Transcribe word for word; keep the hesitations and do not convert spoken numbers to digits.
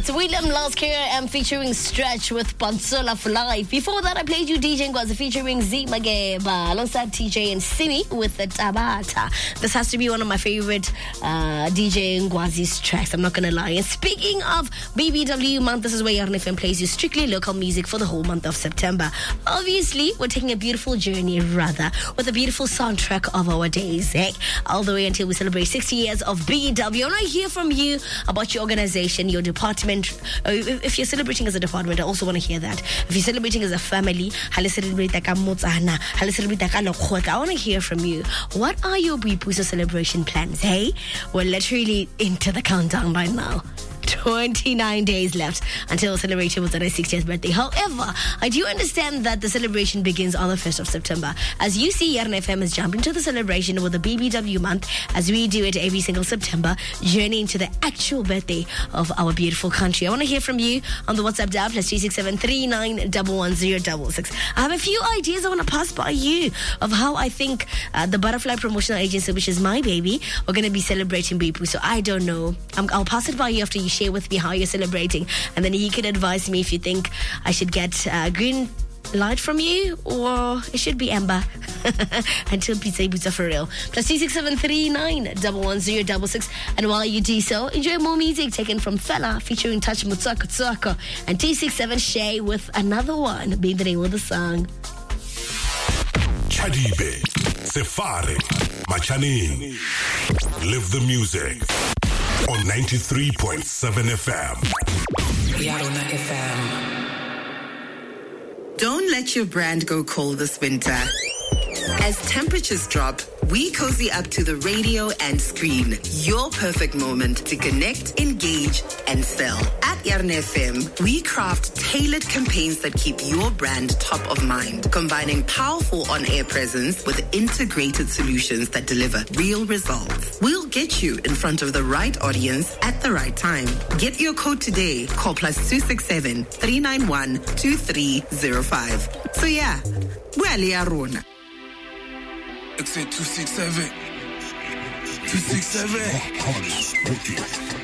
It's William Lasker and featuring Stretch with Pansola for Life. Before that, I played you D J Ngwazi featuring Z Mageba alongside T J and Simi with the Tabata. This has to be one of my favorite uh, D J Ngwazi's tracks, I'm not going to lie. And speaking of B B W month, this is where Yarn F M plays you strictly local music for the whole month of September. Obviously, we're taking a beautiful journey, rather, with a beautiful soundtrack of our days, eh? All the way until we celebrate sixty years of B W. I want to hear from you about your organization, your department. If you're celebrating as a department, I also want to hear that. If you're celebrating as a family, I want to hear from you. What are your Boipuso celebration plans, hey? We're literally into the countdown right now. twenty-nine days left until celebrating with Zana's sixtieth birthday. However, I do understand that the celebration begins on the first of September. As you see, Yarn F M is jumping to the celebration with the B B W month, as we do it every single September, journeying to the actual birthday of our beautiful country. I want to hear from you on the WhatsApp dial, plus three six seven three nine one one zero six six. I have a few ideas I want to pass by you of how I think uh, the Butterfly Promotional Agency, which is my baby, we're going to be celebrating Bipu. So I don't know. I'm, I'll pass it by you after you share with me how you're celebrating, and then he can advise me if you think I should get uh, green light from you or it should be amber until pizza pizza for real. Plus three six seven three nine one one zero six six. And while you do so, enjoy more music taken from Fela featuring Touch Mutsaka Tsaka and T sixty-seven Shay with Another One being the name of the song. Chadibe, Sefare, Machanin. Live the music on ninety-three point seven F M. Yarona F M. Don't let your brand go cold this winter. As temperatures drop, we cozy up to the radio and screen. Your perfect moment to connect, engage, and sell. At Yarn F M, we craft tailored campaigns that keep your brand top of mind, combining powerful on-air presence with integrated solutions that deliver real results. We'll get you in front of the right audience at the right time. Get your code today. Call plus two six seven three nine one two three zero five. So yeah, we're Yarona. Exit two six seven. two six seven.